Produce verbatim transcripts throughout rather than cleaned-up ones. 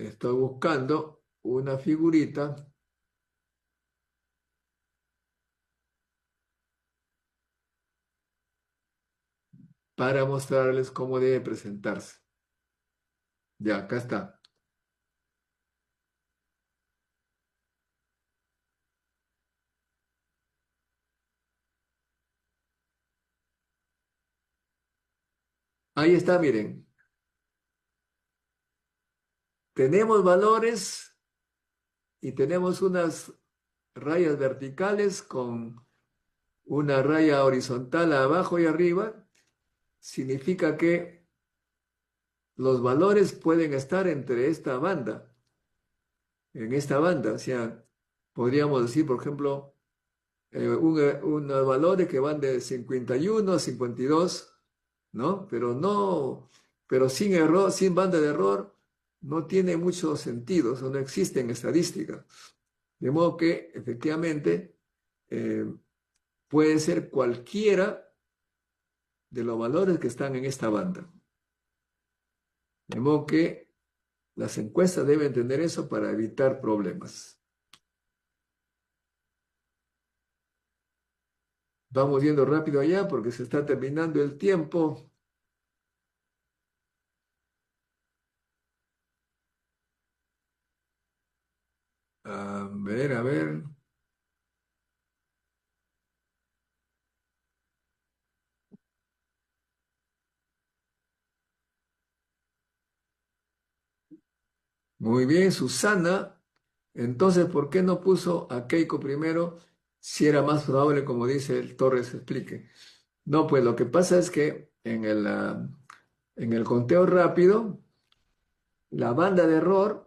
Estoy buscando una figurita para mostrarles cómo debe presentarse. Ya, acá está. Ahí está, miren. Tenemos valores y tenemos unas rayas verticales con una raya horizontal abajo y arriba. Significa que los valores pueden estar entre esta banda, en esta banda. O sea, podríamos decir, por ejemplo, eh, un- eh, unos valores que van de cincuenta y uno a cincuenta y dos, ¿no? Pero no, pero sin error, sin banda de error, no tiene mucho sentido, eso no existe en estadística. De modo que efectivamente eh, puede ser cualquiera de los valores que están en esta banda. De modo que las encuestas deben tener eso para evitar problemas. Vamos yendo rápido allá porque se está terminando el tiempo. A ver, a ver. Muy bien, Susana. Entonces, ¿por qué no puso a Keiko primero si era más probable, como dice el Torres explique? No, pues lo que pasa es que en el, ah, en el conteo rápido, la banda de error,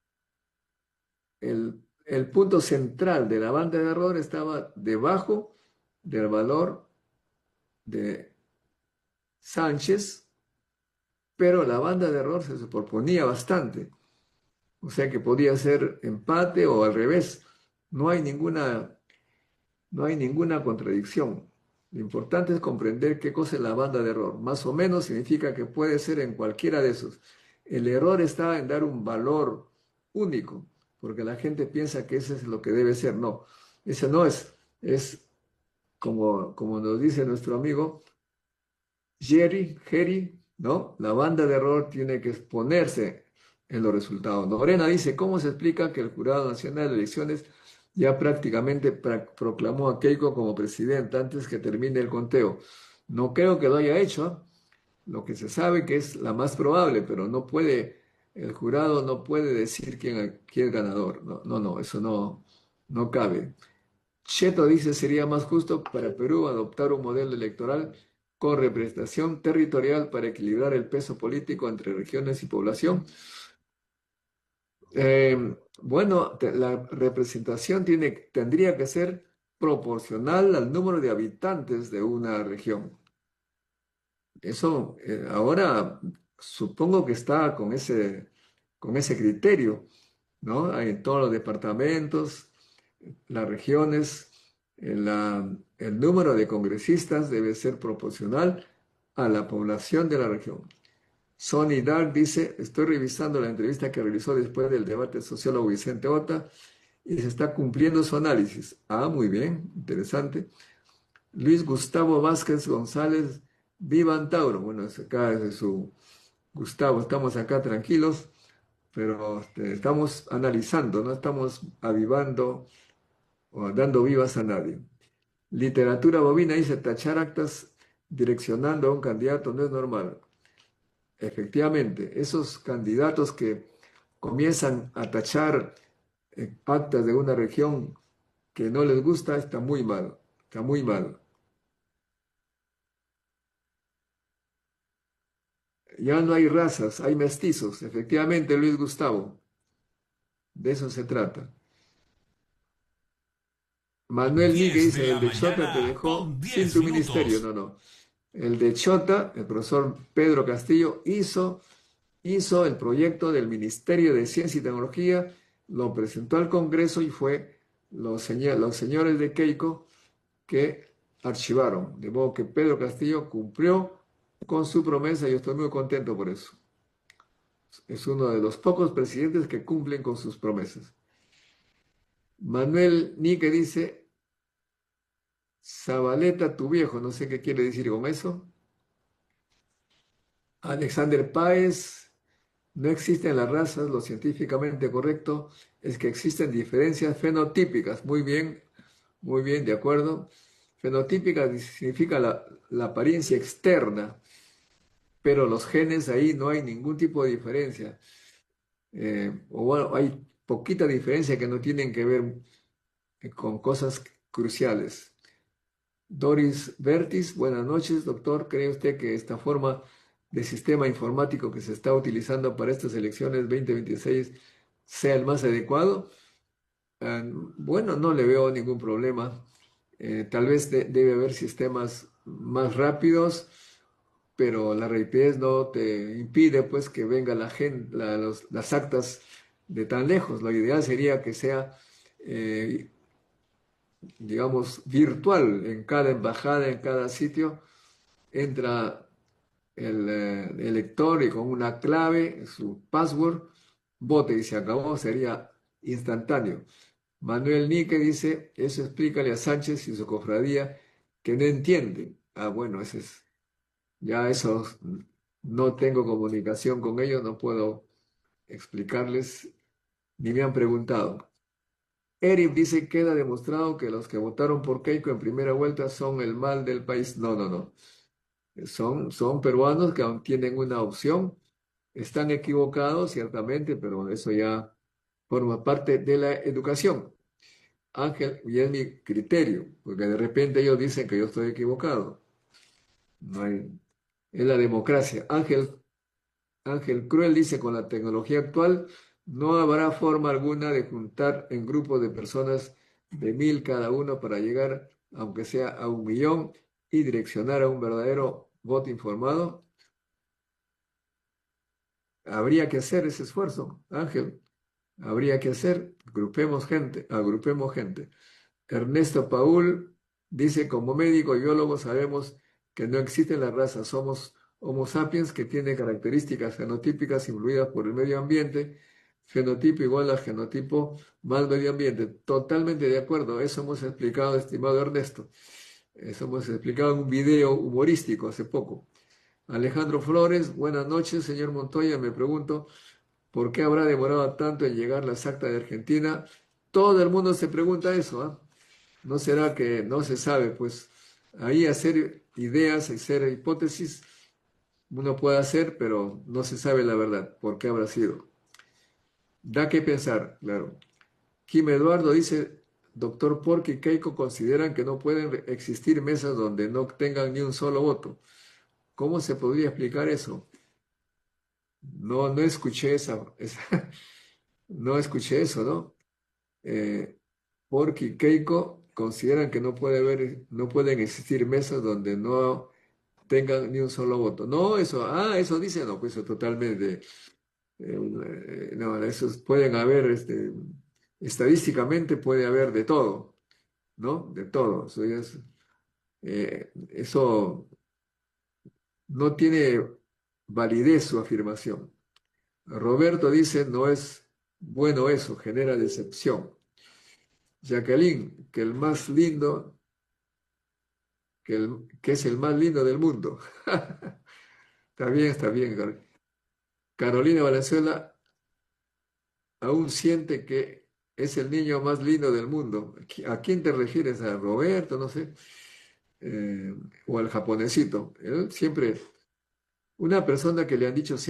el, el punto central de la banda de error estaba debajo del valor de Sánchez, pero la banda de error se superponía bastante. O sea que podía ser empate o al revés. No hay ninguna, no hay ninguna contradicción. Lo importante es comprender qué cosa es la banda de error. Más o menos significa que puede ser en cualquiera de esos. El error está en dar un valor único, porque la gente piensa que ese es lo que debe ser. No, ese no es. Es como, como nos dice nuestro amigo Jerry, Jerry, ¿no? La banda de error tiene que exponerse en los resultados. Lorena dice, ¿cómo se explica que el Jurado Nacional de Elecciones ya prácticamente pra- proclamó a Keiko como presidenta antes que termine el conteo? No creo que lo haya hecho, ¿ah? Lo que se sabe que es la más probable, pero no puede, el jurado no puede decir quién, quién es ganador. No, no, no, eso no, no cabe. Cheto dice sería más justo para Perú adoptar un modelo electoral con representación territorial para equilibrar el peso político entre regiones y población. Eh, bueno, te- la representación tiene, tendría que ser proporcional al número de habitantes de una región. Eso eh, ahora supongo que está con ese, con ese criterio, ¿no? Hay en todos los departamentos, las regiones, eh, la- el número de congresistas debe ser proporcional a la población de la región. Sonny Dark dice, estoy revisando la entrevista que realizó después del debate sociólogo Vicente Ota y se está cumpliendo su análisis. Ah, muy bien, interesante. Luis Gustavo Vázquez González, viva Antauro. Bueno, es acá es de su Gustavo, estamos acá tranquilos, pero este, estamos analizando, no estamos avivando o dando vivas a nadie. Literatura bovina dice tachar actas direccionando a un candidato no es normal. Efectivamente, esos candidatos que comienzan a tachar eh, actas de una región que no les gusta, está muy mal, está muy mal. Ya no hay razas, hay mestizos, efectivamente, Luis Gustavo, de eso se trata. Manuel Nigue diez de dice, el la de Chota te mañana dejó con sin diez tu ministerio. minutos. No, no. El de Chota, el profesor Pedro Castillo, hizo, hizo el proyecto del Ministerio de Ciencia y Tecnología, lo presentó al Congreso y fue los, señor, los señores de Keiko que archivaron. De modo que Pedro Castillo cumplió con su promesa y yo estoy muy contento por eso. Es uno de los pocos presidentes que cumplen con sus promesas. Manuel Nique dice, Zabaleta, tu viejo, no sé qué quiere decir con eso. Alexander Páez, no existen las razas, lo científicamente correcto es que existen diferencias fenotípicas. Muy bien, muy bien, de acuerdo. Fenotípica significa la, la apariencia externa, pero los genes ahí no hay ningún tipo de diferencia. Eh, o bueno, hay poquita diferencia que no tienen que ver con cosas cruciales. Doris Vertis, buenas noches, doctor. ¿Cree usted que esta forma de sistema informático que se está utilizando para estas elecciones veinte veintiséis sea el más adecuado? Eh, bueno, no le veo ningún problema. Eh, tal vez de- debe haber sistemas más rápidos, pero la rapidez no te impide pues que venga la gente, la- los- las actas de tan lejos. Lo ideal sería que sea eh, digamos, virtual en cada embajada, en cada sitio, entra el eh, elector y con una clave, su password, vote y se acabó, sería instantáneo. Manuel Nique dice, eso explícale a Sánchez y su cofradía que no entiende. Ah, bueno, ese es, ya eso, no tengo comunicación con ellos, no puedo explicarles, ni me han preguntado. Eric dice, queda demostrado que los que votaron por Keiko en primera vuelta son el mal del país. No, no, no. Son, son peruanos que aún tienen una opción. Están equivocados, ciertamente, pero eso ya forma parte de la educación. Ángel, y es mi criterio, porque de repente ellos dicen que yo estoy equivocado. No hay, es la democracia. Ángel Ángel Cruel dice, con la tecnología actual no habrá forma alguna de juntar en grupos de personas de mil cada uno para llegar, aunque sea a un millón, y direccionar a un verdadero voto informado. Habría que hacer ese esfuerzo, Ángel. Habría que hacer, agrupemos gente, agrupemos gente. Ernesto Paul dice, como médico y biólogo sabemos que no existen las razas, somos Homo sapiens que tiene características fenotípicas influidas por el medio ambiente, fenotipo igual a genotipo más medio ambiente. Totalmente de acuerdo, eso hemos explicado, estimado Ernesto. Eso hemos explicado en un video humorístico hace poco. Alejandro Flores, buenas noches, señor Montoya. Me pregunto, ¿por qué habrá demorado tanto en llegar las actas de Argentina? Todo el mundo se pregunta eso, ¿ah? ¿No será que no se sabe? Pues ahí hacer ideas, hacer hipótesis, uno puede hacer, pero no se sabe la verdad, por qué habrá sido. Da que pensar, claro. Kim Eduardo dice, doctor Porky y Keiko consideran que no pueden existir mesas donde no tengan ni un solo voto. ¿Cómo se podría explicar eso? No, no escuché esa, esa no escuché eso, ¿no? Eh, Porky y Keiko consideran que no puede haber, no pueden existir mesas donde no tengan ni un solo voto. No, eso, ah, eso dice, no, pues eso totalmente, eh, no, esos pueden haber, este, estadísticamente puede haber de todo, ¿no? De todo. Eso, ya es, eh, eso no tiene validez su afirmación. Roberto dice, no es bueno eso, genera decepción. Jacqueline, que el más lindo, que, el, que es el más lindo del mundo. Está bien, está bien. Carolina Valenzuela aún siente que es el niño más lindo del mundo. ¿A quién te refieres? ¿A Roberto? No sé. Eh, o al japonesito. Él siempre, una persona que le han dicho